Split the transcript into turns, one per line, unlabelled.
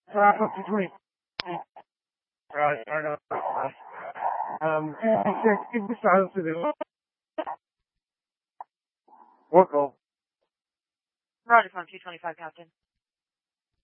Between. Right, I know. Give the silence to the. What call?
Roger, phone 225, Captain.